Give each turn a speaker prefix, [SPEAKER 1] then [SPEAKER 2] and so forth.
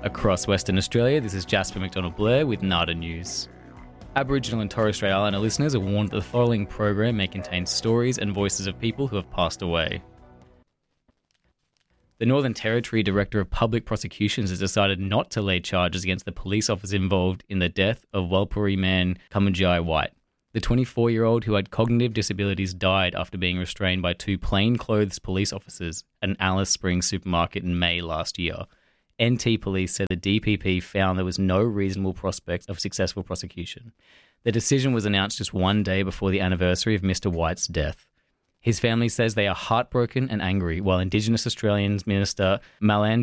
[SPEAKER 1] Across Western Australia, this is Jasper McDonald-Blair with NADA News. Aboriginal and Torres Strait Islander listeners are warned that the following program may contain stories and voices of people who have passed away. The Northern Territory Director of Public Prosecutions has decided not to lay charges against the police officer involved in the death of Walpurgis man Kamunjai White. The 24-year-old who had cognitive disabilities died after being restrained by two plainclothes police officers at an Alice Springs supermarket in May last year. NT Police said the DPP found there was no reasonable prospect of successful prosecution. The decision was announced just one day before the anniversary of Mr. White's death. His family says they are heartbroken and angry, while Indigenous Australians Minister Malan